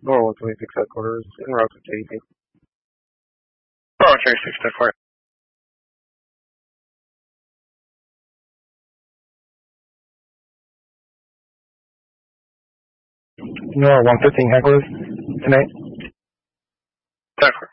Nora 126 headquarters, en route to JP. Nora 126 headquarters. Nora 115 headquarters, tonight. Headquarters.